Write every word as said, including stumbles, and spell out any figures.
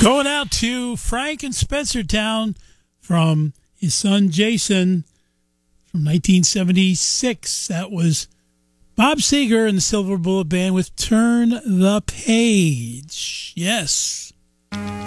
Going out to Frank and Spencertown from his son Jason from nineteen seventy-six. That was Bob Seger and the Silver Bullet Band with Turn the Page. Yes.